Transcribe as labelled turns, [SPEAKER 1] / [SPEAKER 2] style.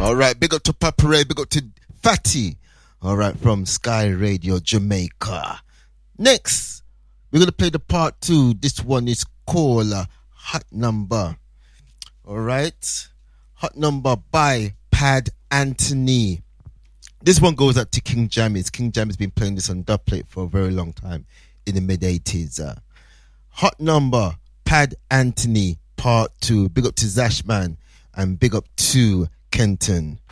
[SPEAKER 1] All right, big up to Papa Ray, big up to Fatty. All right, from Sky Radio, Jamaica. Next, we're going to play the part 2. This one is called Hot Number. All right, Hot Number by Pad Anthony. This one goes out to King Jammies. King Jammies been playing this on dubplate for a very long time in the mid-80s. Hot Number, Pad Anthony, part 2. Big up to Zashman and big up to Kenton.